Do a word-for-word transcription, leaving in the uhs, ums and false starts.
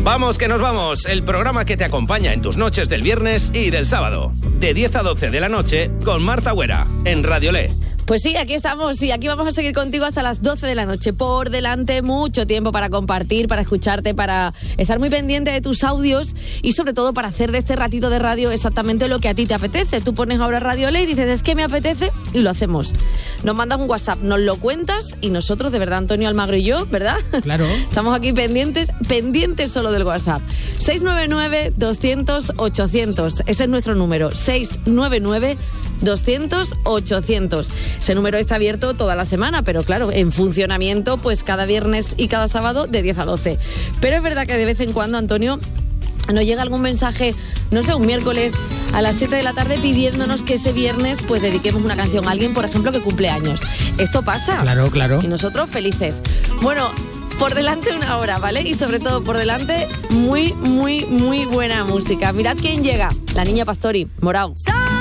Vamos que nos vamos, el programa que te acompaña en tus noches del viernes y del sábado, de diez a doce de la noche, con Marta Güera, en Radio Le. Pues sí, aquí estamos y aquí vamos a seguir contigo hasta las doce de la noche. Por delante mucho tiempo para compartir, para escucharte, para estar muy pendiente de tus audios y sobre todo para hacer de este ratito de radio exactamente lo que a ti te apetece. Tú pones ahora Radio Le y dices, es que me apetece, y lo hacemos. Nos mandas un WhatsApp, nos lo cuentas y nosotros, de verdad, Antonio Almagro y yo, ¿verdad? Claro. Estamos aquí pendientes, pendientes solo del WhatsApp. seis nueve nueve, doscientos, ochocientos. Ese es nuestro número, seis nueve nueve, doscientos, ochocientos. Ese número está abierto toda la semana, pero claro, en funcionamiento pues cada viernes y cada sábado de diez a doce. Pero es verdad que de vez en cuando, Antonio, nos llega algún mensaje, no sé, un miércoles a las siete de la tarde pidiéndonos que ese viernes pues dediquemos una canción a alguien, por ejemplo, que cumple años. Esto pasa. Claro, claro. Y nosotros felices. Bueno, por delante una hora, ¿vale? Y sobre todo por delante muy, muy, muy buena música. Mirad quién llega. La Niña Pastori, Morao.